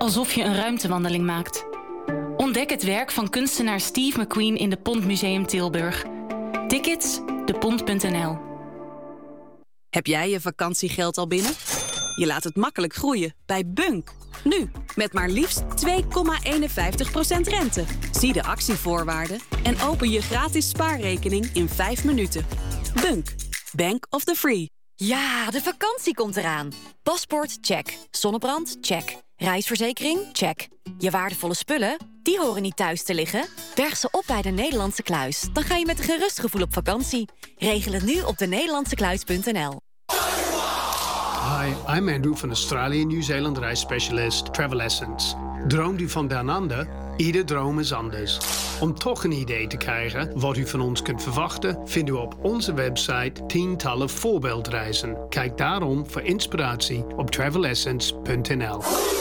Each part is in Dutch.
alsof je een ruimtewandeling maakt. Ontdek het werk van kunstenaar Steve McQueen in de Pont Museum Tilburg. Tickets, depont.nl. Heb jij je vakantiegeld al binnen? Je laat het makkelijk groeien bij Bunk. Nu, met maar liefst 2,51% rente. Zie de actievoorwaarden en open je gratis spaarrekening in 5 minuten. Bunk, Bank of the Free. Ja, de vakantie komt eraan. Paspoort, check. Zonnebrand, check. Reisverzekering, check. Je waardevolle spullen, die horen niet thuis te liggen. Berg ze op bij de Nederlandse Kluis. Dan ga je met een gerust gevoel op vakantie. Regel het nu op denederlandsekluis.nl. Hi, I'm Andrew van Australië en Nieuw-Zeeland reisspecialist Travel Essence. Droomt u van Down Under? Ieder droom is anders. Om toch een idee te krijgen wat u van ons kunt verwachten, vindt u op onze website tientallen voorbeeldreizen. Kijk daarom voor inspiratie op travelessence.nl.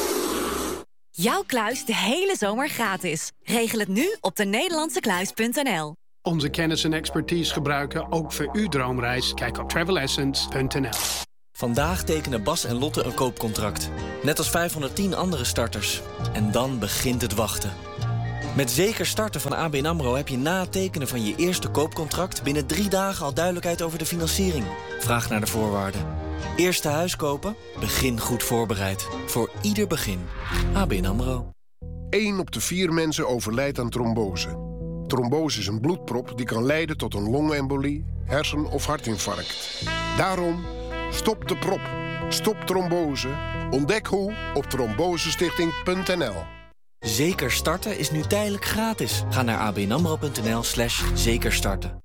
Jouw kluis de hele zomer gratis. Regel het nu op denederlandsekluis.nl. Onze kennis en expertise gebruiken ook voor uw droomreis. Kijk op travelessence.nl. Vandaag tekenen Bas en Lotte een koopcontract. Net als 510 andere starters. En dan begint het wachten. Met Zeker Starten van ABN AMRO heb je na het tekenen van je eerste koopcontract binnen 3 dagen al duidelijkheid over de financiering. Vraag naar de voorwaarden. Eerste huis kopen? Begin goed voorbereid. Voor ieder begin. ABN AMRO. 1 op de 4 mensen overlijdt aan trombose. Trombose is een bloedprop die kan leiden tot een longembolie, hersen- of hartinfarct. Daarom, stop de prop. Stop trombose. Ontdek hoe op trombosestichting.nl. Zeker Starten is nu tijdelijk gratis. Ga naar abnamro.nl/zekerstarten.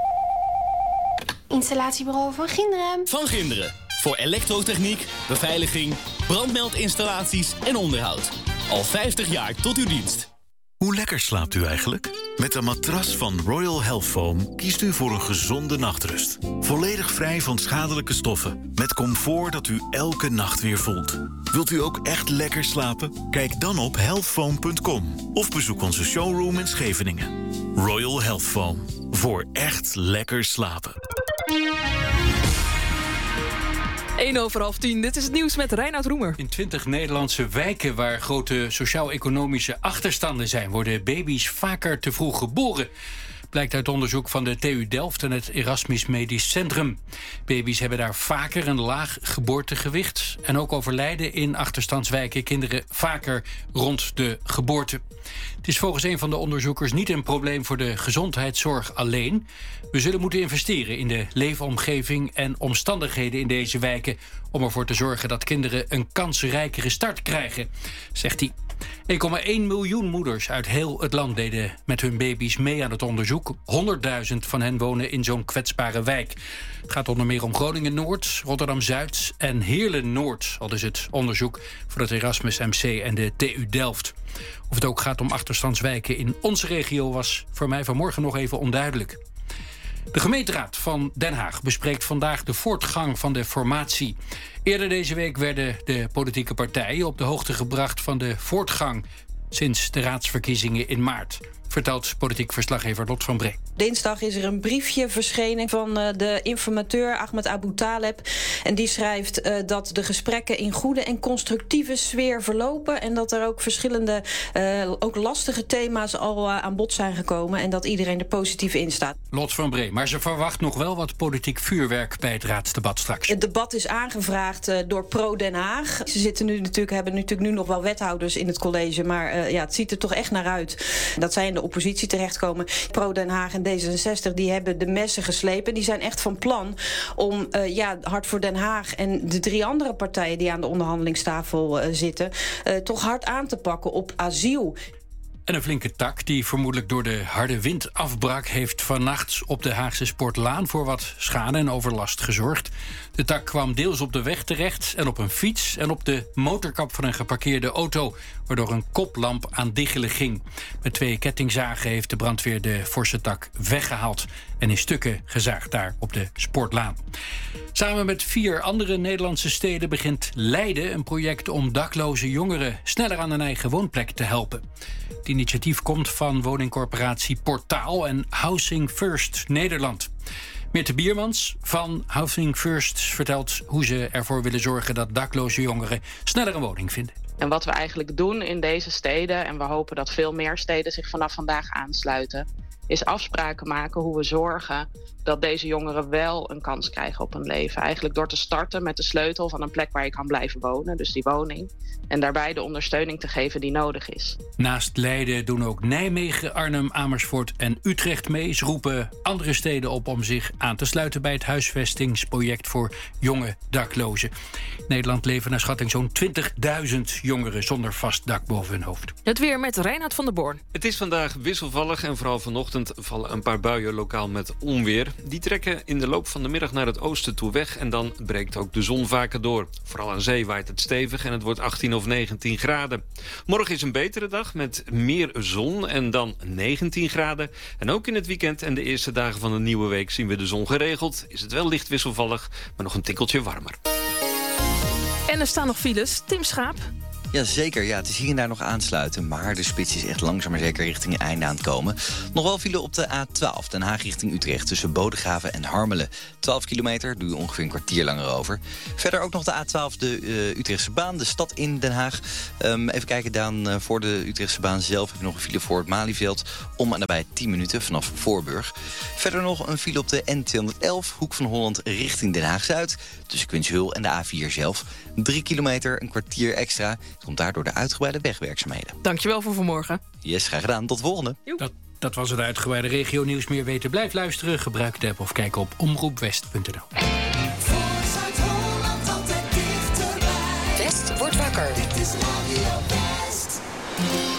Installatiebureau Van Ginderen. Van Ginderen. Voor elektrotechniek, beveiliging, brandmeldinstallaties en onderhoud. Al 50 jaar tot uw dienst. Hoe lekker slaapt u eigenlijk? Met de matras van Royal Health Foam kiest u voor een gezonde nachtrust. Volledig vrij van schadelijke stoffen. Met comfort dat u elke nacht weer voelt. Wilt u ook echt lekker slapen? Kijk dan op healthfoam.com of bezoek onze showroom in Scheveningen. Royal Health Foam. Voor echt lekker slapen. 10:01. Dit is het nieuws met Reinoud Roemer. In 20 Nederlandse wijken waar grote sociaal-economische achterstanden zijn, worden baby's vaker te vroeg geboren. Blijkt uit onderzoek van de TU Delft en het Erasmus Medisch Centrum. Baby's hebben daar vaker een laag geboortegewicht. En ook overlijden in achterstandswijken kinderen vaker rond de geboorte. Het is volgens een van de onderzoekers niet een probleem voor de gezondheidszorg alleen. We zullen moeten investeren in de leefomgeving en omstandigheden in deze wijken om ervoor te zorgen dat kinderen een kansrijkere start krijgen, zegt hij. 1,1 miljoen moeders uit heel het land deden met hun baby's mee aan het onderzoek. 100.000 van hen wonen in zo'n kwetsbare wijk. Het gaat onder meer om Groningen-Noord, Rotterdam-Zuid en Heerlen-Noord. Al is het onderzoek voor het Erasmus MC en de TU Delft. Of het ook gaat om achterstandswijken in onze regio was voor mij vanmorgen nog even onduidelijk. De gemeenteraad van Den Haag bespreekt vandaag de voortgang van de formatie. Eerder deze week werden de politieke partijen op de hoogte gebracht van de voortgang sinds de raadsverkiezingen in maart, vertelt politiek verslaggever Lot van Bree. Dinsdag is er een briefje verschenen van de informateur Ahmed Abu Taleb. En die schrijft dat de gesprekken in goede en constructieve sfeer verlopen. En dat er ook verschillende, ook lastige thema's al aan bod zijn gekomen. En dat iedereen er positief in staat. Lot van Bree, maar ze verwacht nog wel wat politiek vuurwerk bij het raadsdebat straks. Het debat is aangevraagd door Pro Den Haag. Ze hebben natuurlijk nu nog wel wethouders in het college. Maar het ziet er toch echt naar uit dat zij in de oppositie terechtkomen. Pro Den Haag en D66 die hebben de messen geslepen. Die zijn echt van plan om Hart voor Den Haag en de 3 andere partijen die aan de onderhandelingstafel zitten, toch hard aan te pakken op asiel. En een flinke tak die vermoedelijk door de harde wind afbrak, heeft vannacht op de Haagse Sportlaan voor wat schade en overlast gezorgd. De tak kwam deels op de weg terecht en op een fiets en op de motorkap van een geparkeerde auto, waardoor een koplamp aan diggelen ging. Met 2 kettingzagen heeft de brandweer de forse tak weggehaald en in stukken gezaagd daar op de Sportlaan. Samen met 4 andere Nederlandse steden begint Leiden een project om dakloze jongeren sneller aan een eigen woonplek te helpen. Het initiatief komt van woningcorporatie Portaal en Housing First Nederland. Meerte Biermans van Housing First vertelt hoe ze ervoor willen zorgen dat dakloze jongeren sneller een woning vinden. En wat we eigenlijk doen in deze steden, en we hopen dat veel meer steden zich vanaf vandaag aansluiten, is afspraken maken hoe we zorgen dat deze jongeren wel een kans krijgen op een leven. Eigenlijk door te starten met de sleutel van een plek waar je kan blijven wonen, dus die woning. En daarbij de ondersteuning te geven die nodig is. Naast Leiden doen ook Nijmegen, Arnhem, Amersfoort en Utrecht mee. Ze roepen andere steden op om zich aan te sluiten bij het huisvestingsproject voor jonge daklozen. In Nederland leven naar schatting zo'n 20.000 jongeren zonder vast dak boven hun hoofd. Het weer met Reinhard van der Born. Het is vandaag wisselvallig en vooral vanochtend vallen een paar buien lokaal met onweer. Die trekken in de loop van de middag naar het oosten toe weg en dan breekt ook de zon vaker door. Vooral aan zee waait het stevig en het wordt 18 of 19 graden. Morgen is een betere dag met meer zon en dan 19 graden. En ook in het weekend en de eerste dagen van de nieuwe week zien we de zon geregeld. Is het wel licht wisselvallig, maar nog een tikkeltje warmer. En er staan nog files. Tim Schaap. Jazeker, het is hier en daar nog aansluiten. Maar de spits is echt langzaam maar zeker richting het einde aan het komen. Nog wel file op de A12, Den Haag richting Utrecht, tussen Bodegraven en Harmelen. 12 kilometer, doe je ongeveer een kwartier langer over. Verder ook nog de A12, de Utrechtse baan, de stad in Den Haag. Even kijken, dan voor de Utrechtse baan zelf heb je nog een file voor het Malieveld. Om en nabij 10 minuten vanaf Voorburg. Verder nog een file op de N211, Hoek van Holland richting Den Haag-Zuid. Tussen Quinshul en de A4 zelf. 3 kilometer, een kwartier extra. Komt daardoor de uitgebreide wegwerkzaamheden. Dankjewel voor vanmorgen. Yes, graag gedaan. Tot volgende. Dat was het uitgebreide regionieuws. Meer weten, blijf luisteren. Gebruik de app of kijk op omroepwest.nl. West wordt wakker.